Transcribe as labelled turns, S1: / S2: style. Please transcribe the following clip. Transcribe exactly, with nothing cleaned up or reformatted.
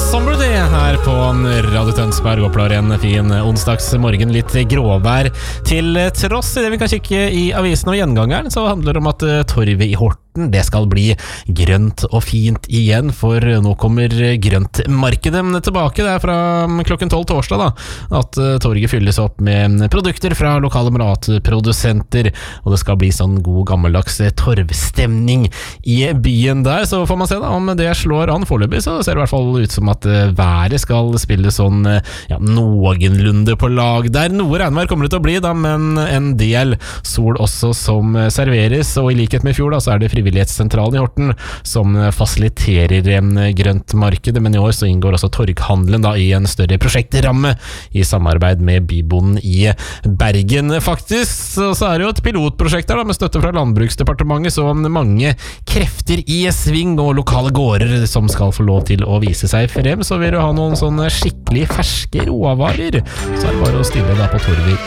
S1: Summer Day her på Radio Tønsberg. Opplar en fin onsdagsmorgen, litt gråvær til tross. I det vi kan kikke i avisen og gjengangeren, så handler det om at torvet i Horten, det skal bli grønt og fint igjen, for nå kommer grøntmarkedet tilbake. Det er fra klokken tolv torsdag da, at torget fylles opp med produkter fra lokale matprodusenter, og det skal bli sånn god gammeldags torvstemning i byen der. Så får man se da om det slår an. Foreløpig så ser det i hvert fall ut som at været skal spille sånn ja, noenlunde på lag der. Noe regnvær kommer det til å bli da, men en del sol også som serveres, og i likhet med i fjor da, så er det Frivillighetssentralen i Horten som fasiliterer grøntmarkedet, men i år så inngår også torghandelen da i en større prosjektramme i samarbeid med bybonden i Bergen faktisk. Så, så er det jo et pilotprosjekt der da, med støtte fra Landbruksdepartementet, så mange krefter i sving og lokale gårder som skal få lov til å vise seg frem. Så vil du ha noen sånne skikkelig ferske råvarer, så er det bare å stille deg på torvet